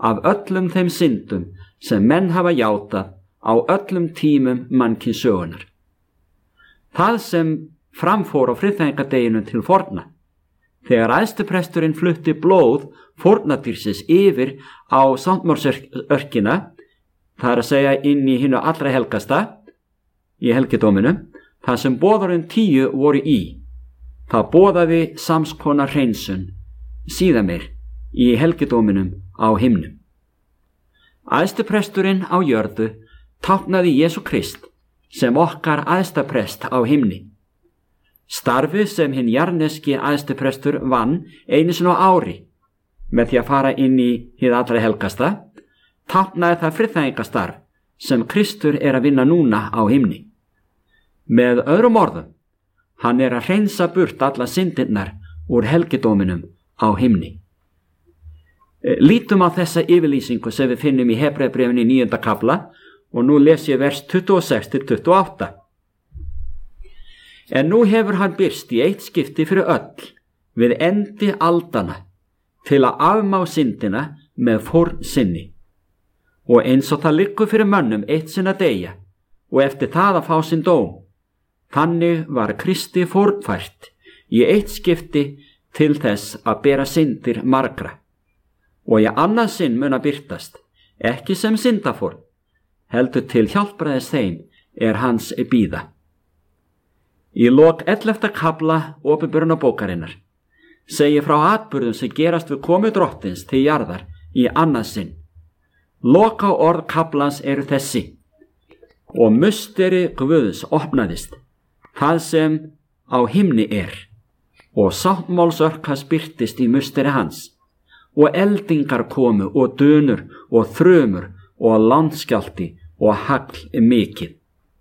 af öllum þeim syndum sem menn hafa játað á öllum tímum mannkyns sögunar. Það sem framfór á friðþægingardeginum til forna, þegar æðstipresturinn flutti blóð fórnardýrsins yfir á sáttmálsörkina, það að segja inn í hinu allra helgasta, í helgidóminum, það sem boðorðin 10 voru í. Það boðaði samskonar hreinsun síðan meir í helgidóminum á himnum. Æðstipresturinn á jörðu táknaði Jesú Krist sem okkar æðstaprest á himni. Starfið sem hinn jarneski æðstiprestur vann einu sinni á ári með því að fara inn í hið allra helgasta, táknaði það friðþægingarstarf sem Kristur er að vinna núna á himni. Með öðrum orðum, hann er að hreinsa burt alla syndirnar úr helgidóminum á himni. Lítum á þessa yfirlýsingu sem við finnum í Hebreabréfinu í 9. kafla og nú les ég vers 26-28. En nú hefur hann birst í eitt skipti fyrir öll við endi aldana til að afmá syndina með fórn sinni. Og eins og það liggur fyrir mönnum eitt sinn að deyja og eftir það að fá sinn dóm, þannig var Kristi fórnfært í eitt skipti til þess að bera syndir margra. Og í annað sinn mun að birtast, ekki sem syndafórn, heldur til hjálpræðis þeim er hans bíða. Í lok 11. kafla Opinberunarbókarinnar segir frá atburðum sem gerast við komu drottins til jarðar í annað sinn. Loka orð kaflans eru þessi: og musteri Guðs opnaðist, það sem á himni er, og sáttmálsörk hans birtist í musteri hans, og eldingar komu og dönur og þrumur og landskjálfti og hagl mikið.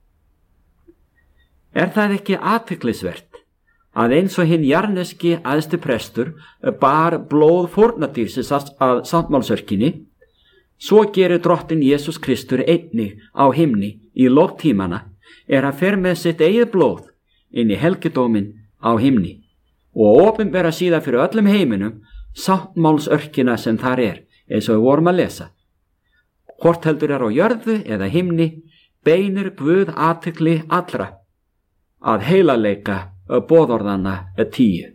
Er það ekki athyglisvert að eins og hinn jarneski æðstiprestur bar blóð fórnardýrsins að sáttmálsörkinni, svo gerir drottinn Jesús Kristur einnig á himni í lok tímana er að fer með sitt eigið blóð inn í helgidóminn á himni og opinbera síðan fyrir öllum heiminum sáttmálsörkina sem þar er, eins og við vorum að lesa. Hvort heldur er á jörðu eða himni, beinir Guð athygli allra að heilagleika boðorðanna 10.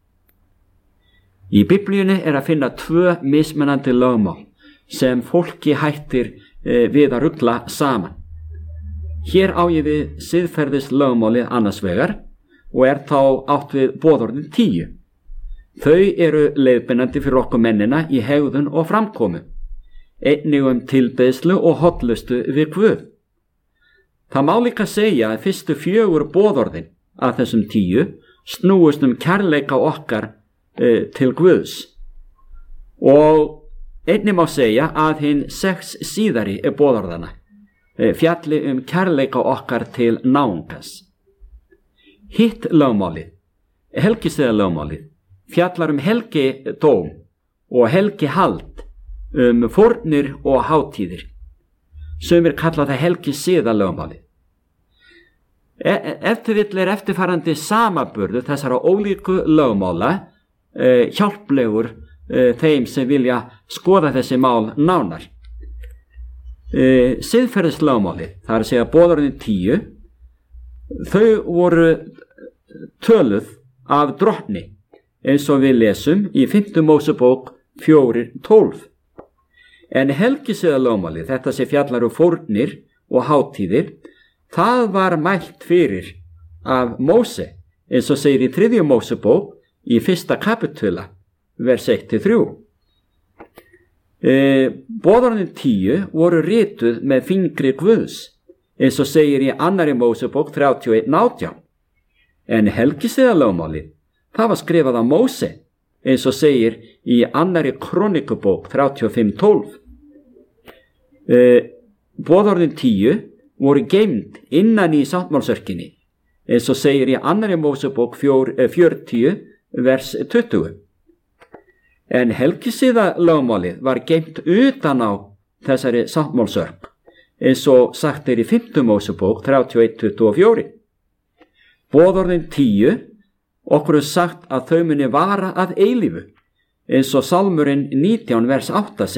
Í Biblíunni er að finna 2 mismunandi lögmál sem fólki hættir við að rugla saman. Hér á ég við siðferðislögmálið annars vegar og er þá átt við boðorðin 10. Þau eru leiðbeinandi fyrir okkur mennina í hegðun og framkomu, einnig tilbeiðslu og hollustu við Guð. Það má líka segja að fyrstu 4 boðorðin af þessum 10 snúist kærleika okkar til Guðs og einnig má segja að hinn 6 síðari boðorðana fjalli kærleika okkar til náungas. Hitt lögmálið, helgistiðalögmálið, fjallar helgidóm og helgihald, fórnir og hátíðir. Sumir kalla það helgisiðalögmálið. Ef til vill er eftirfarandi samaburður þessara ólíku lögmála hjálplegur þeim sem vilja skoða þessi mál nánar. Siðferðislögmálið, það er að segja boðorðin 10, þau voru töluð af drottni, eins og við lesum í 5. Mósebók 4:12. En helgisiðalögmálið, þetta sem fjallar fórnir og hátíðir, það var mælt fyrir af Móse, eins og segir í 3. Mósebók í 1. kapitula, vers 1-3. Boðorðin 10 voru rituð með fingri Guðs, eins og segir í 2. Mósebók 31:18. En helgisiðalögmálið, það var skrifað af Móse, eins og segir í 2. Krónikubók 35:12. Boðorðin 10 voru geymd innan í sáttmálsörkinni, eins og segir í 2. Mósebók 40, vers 20. En helgisiðalögmálið var geymt utan á þessari sáttmálsörk, eins og sagt í 5. Mósebók 31:24. Boðorðin 10, okkur sagt að þau muni vara að eilífu, eins og Salmurinn 19, vers 8